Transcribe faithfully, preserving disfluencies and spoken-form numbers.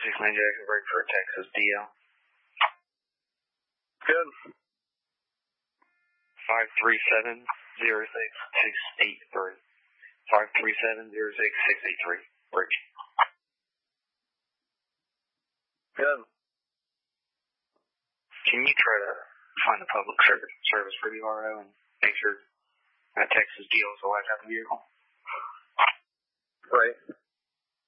six nine Jackson break for a Texas D L. Good. five three seven zero six six eight three. five three seven zero six six eight three. Break. Good. Can you try to find a public service, service for the R O and make sure that Texas D L is the last vehicle? Right.